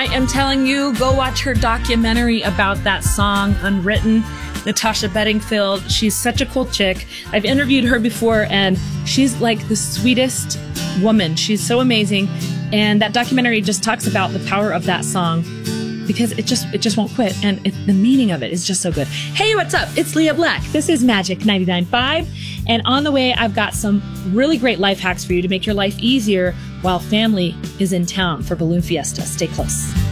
I am telling you, go watch her documentary about that song, Unwritten. Natasha Bedingfield. She's such a cool chick. I've interviewed her before, and she's like the sweetest woman. She's so amazing. And that documentary just talks about the power of that song, because it just won't quit. And the meaning of it is just so good. Hey, what's up? It's Leah Black. This is Magic 99.5. And on the way, I've got some really great life hacks for you to make your life easier while family is in town for Balloon Fiesta. Stay close.